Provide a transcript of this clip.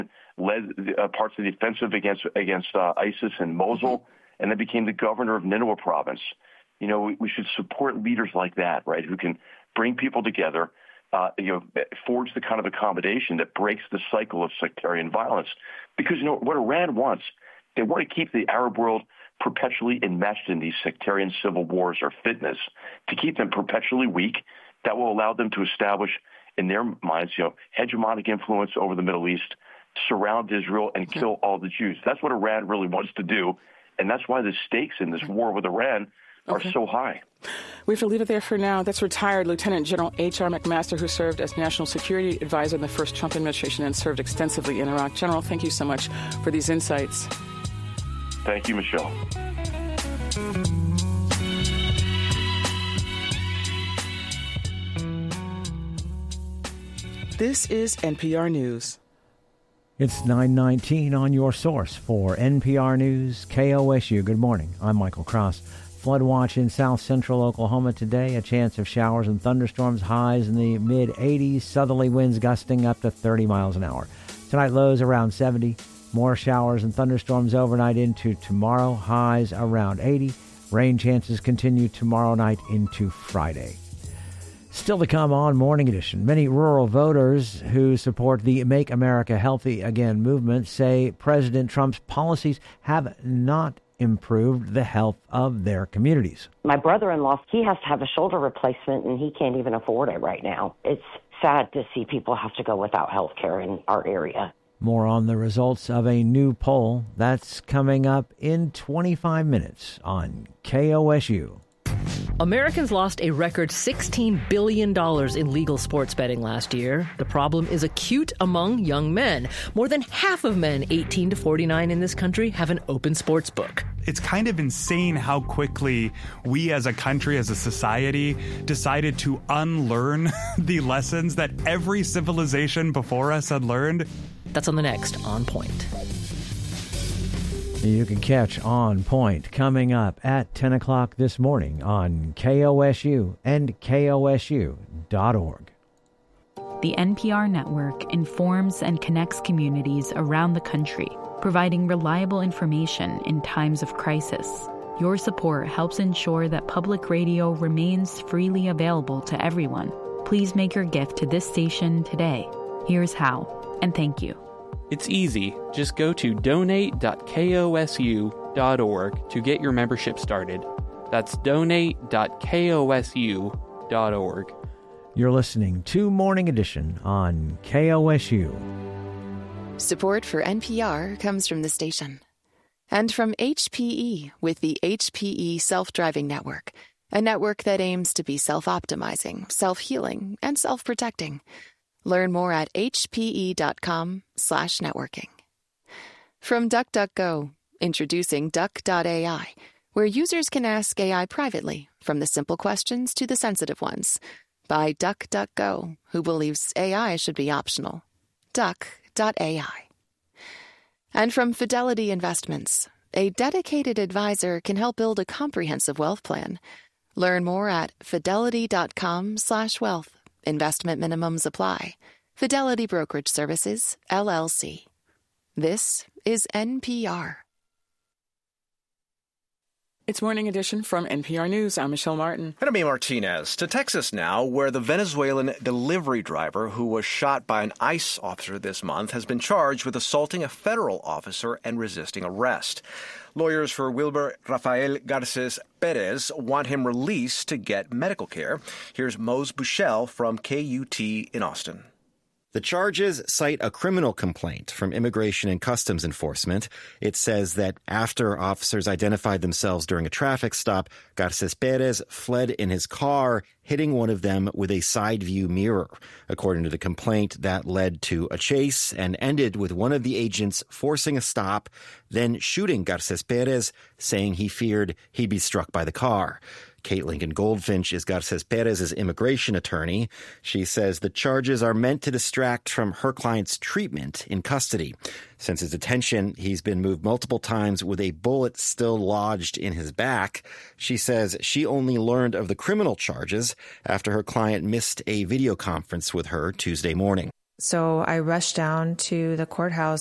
led parts of the offensive against ISIS in Mosul, and then became the governor of Nineveh province. You know, we should support leaders like that, right, who can bring people together, forge the kind of accommodation that breaks the cycle of sectarian violence. Because, you know, what Iran wants, they want to keep the Arab world perpetually enmeshed in these sectarian civil wars or fitnas, to keep them perpetually weak. That will allow them to establish in their minds, hegemonic influence over the Middle East, surround Israel, and kill all the Jews. That's what Iran really wants to do, and that's why the stakes in this war with Iran are so high. We have to leave it there for now. That's retired Lieutenant General H.R. McMaster, who served as National Security Advisor in the first Trump administration and served extensively in Iraq. General, thank you so much for these insights. Thank you, Michelle. This is NPR News. It's 9:19 on your source for NPR News, KOSU. Good morning. I'm Michael Cross. Flood watch in south central Oklahoma today. A chance of showers and thunderstorms. Highs in the mid-80s. Southerly winds gusting up to 30 miles an hour. Tonight lows around 70. More showers and thunderstorms overnight into tomorrow. Highs around 80. Rain chances continue tomorrow night into Friday. Still to come on Morning Edition, many rural voters who support the Make America Healthy Again movement say President Trump's policies have not improved the health of their communities. My brother-in-law, he has to have a shoulder replacement, and he can't even afford it right now. It's sad to see people have to go without health care in our area. More on the results of a new poll. That's coming up in 25 minutes on KOSU. Americans lost a record $16 billion in legal sports betting last year. The problem is acute among young men. More than half of men 18 to 49 in this country have an open sports book. It's kind of insane how quickly we as a country, as a society, decided to unlearn the lessons that every civilization before us had learned. That's on the next On Point. You can catch On Point coming up at 10 o'clock this morning on KOSU and KOSU.org. The NPR network informs and connects communities around the country, providing reliable information in times of crisis. Your support helps ensure that public radio remains freely available to everyone. Please make your gift to this station today. Here's how, and thank you. It's easy. Just go to donate.kosu.org to get your membership started. That's donate.kosu.org. You're listening to Morning Edition on KOSU. Support for NPR comes from the station. And from HPE with the HPE Self-Driving Network, a network that aims to be self-optimizing, self-healing, and self-protecting. Learn more at hpe.com/networking. From DuckDuckGo, introducing Duck.ai, where users can ask AI privately, from the simple questions to the sensitive ones. By DuckDuckGo, who believes AI should be optional. Duck.ai. And from Fidelity Investments, a dedicated advisor can help build a comprehensive wealth plan. Learn more at fidelity.com/wealth. Investment minimums apply. Fidelity Brokerage Services, LLC. This is NPR. It's Morning Edition from NPR News. I'm Michelle Martin. And I'm A. Martinez. To Texas now, where the Venezuelan delivery driver who was shot by an ICE officer this month has been charged with assaulting a federal officer and resisting arrest. Lawyers for Wilber Rafael Garces Perez want him released to get medical care. Here's Mose Bushell from KUT in Austin. The charges cite a criminal complaint from Immigration and Customs Enforcement. It says that after officers identified themselves during a traffic stop, Garces Perez fled in his car, hitting one of them with a side view mirror. According to the complaint, that led to a chase and ended with one of the agents forcing a stop, then shooting Garces Perez, saying he feared he'd be struck by the car. Kate Lincoln Goldfinch is Garces Perez's immigration attorney. She says the charges are meant to distract from her client's treatment in custody. Since his detention, he's been moved multiple times with a bullet still lodged in his back. She says she only learned of the criminal charges after her client missed a video conference with her Tuesday morning. So I rushed down to the courthouse